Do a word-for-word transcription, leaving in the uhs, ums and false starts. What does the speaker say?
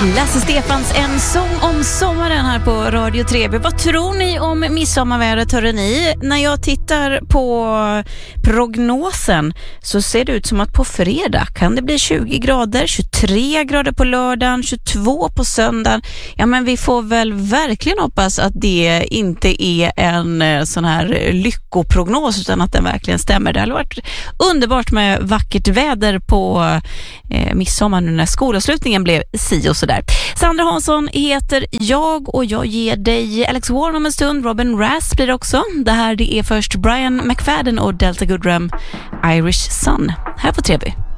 Lasse Stefans En sång om sommaren här på Radio tre B. Vad tror ni om midsommarvädret, hörde ni? När jag tittar på prognosen så ser det ut som att på fredag kan det bli tjugo grader, tjugotre grader på lördagen, tjugotvå på söndagen. Ja, men vi får väl verkligen hoppas att det inte är en sån här lyckoprognos utan att den verkligen stämmer. Det har varit underbart med vackert väder på eh, midsommar nu när skolavslutningen blev si och sådär. Sandra Hansson heter jag och jag ger dig Alex Warren om en stund. Robin Rass blir det också. Det här det är först Brian McFadden och Delta Goodrem, Irish Sun, här på tre B.